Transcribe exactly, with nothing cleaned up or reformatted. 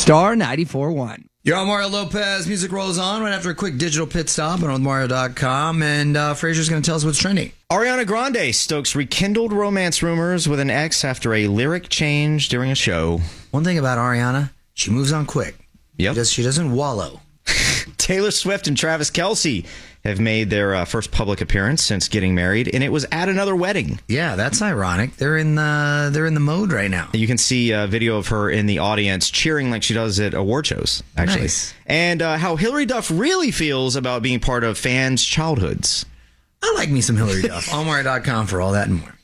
Star ninety-four point one. You're on Mario Lopez. Music rolls on right after a quick digital pit stop on Mario dot com. And uh, Fraser's going to tell us what's trending. Ariana Grande stokes rekindled romance rumors with an ex after a lyric change during a show. One thing about Ariana, she moves on quick. Yep. She, does, she doesn't wallow. Taylor Swift and Travis Kelce have made their uh, first public appearance since getting married, and it was at another wedding. Yeah, that's ironic. They're in the they're in the mode right now. You can see a video of her in the audience cheering like she does at award shows, actually. Nice. And uh, how Hillary Duff really feels about being part of fans' childhoods. I like me some Hillary Duff. on Mario dot com for all that and more.